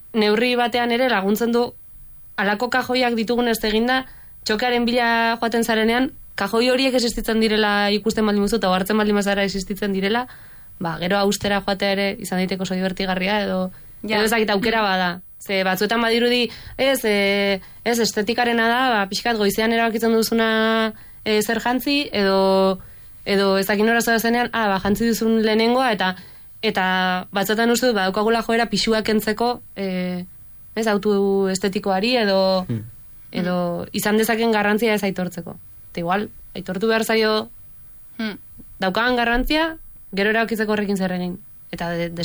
neurri batean ere laguntzen du alako kajoiak ditugun ez eginda, txokearen bila joaten zarenean, kajoi horiek existitzen direla ikusten baldin muzu, eta hartzen baldin mazara existitzen direla, gero austera joatea ere izan daiteko oso divertigarria, edo ezakit aukera bada. Ze batzuetan badirudi, ez estetikarena da, pixkat goizean erabakitzen duzuna zer jantzi, edo ezakin horazo da zenean, jantzi duzun lehenengoa, eta batzuetan uste dut, daukagula joera pixuak entzeko, autu estetikoari, edo izan dezaken garrantzia ez aitortzeko. Eta igual, aitortu behar zaio daukagan garrantzia, gero erabakitzeko horrekin zer egin. Eta